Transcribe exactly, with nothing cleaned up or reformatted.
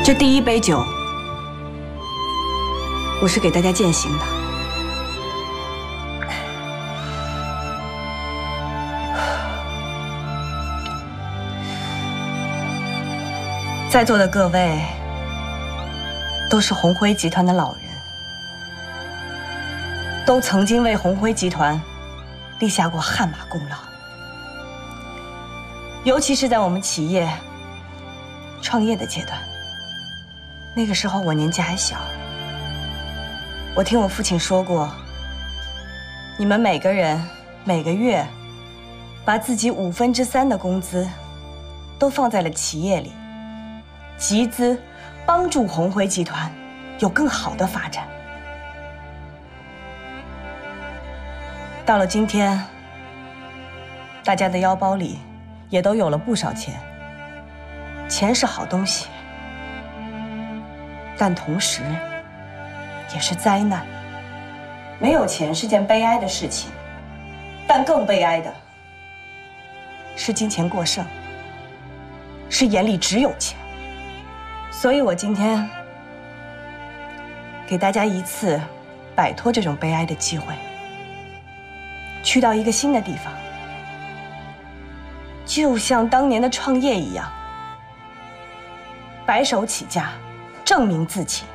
这第一杯酒，我是给大家践行的。在座的各位都是鸿辉集团的老人，都曾经为鸿辉集团立下过汗马功劳。尤其是在我们企业创业的阶段，那个时候我年纪还小，我听我父亲说过，你们每个人每个月把自己五分之三的工资都放在了企业里，集资帮助鸿辉集团有更好的发展。到了今天，大家的腰包里也都有了不少钱，钱是好东西，但同时也是灾难。没有钱是件悲哀的事情，但更悲哀的是金钱过剩，是眼里只有钱。所以我今天给大家一次摆脱这种悲哀的机会，去到一个新的地方，就像当年的创业一样，白手起家，证明自己。